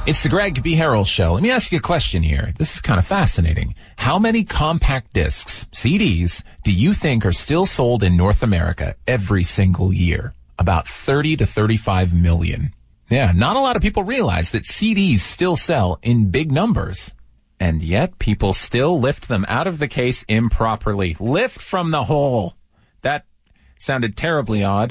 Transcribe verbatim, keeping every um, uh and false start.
It's the Greg B. Harrell Show. Let me ask you a question here. This is kind of fascinating. How many compact discs, C Ds, do you think are still sold in North America every single year? About thirty to thirty-five million. Yeah, not a lot of people realize that C Ds still sell in big numbers. And yet people still lift them out of the case improperly. Lift from the hole. That sounded terribly odd.